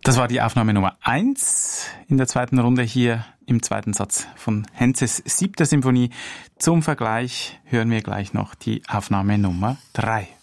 Das war die Aufnahme Nummer 1 in der zweiten Runde hier im zweiten Satz von Henzes 7. Symphonie. Zum Vergleich hören wir gleich noch die Aufnahme Nummer 3.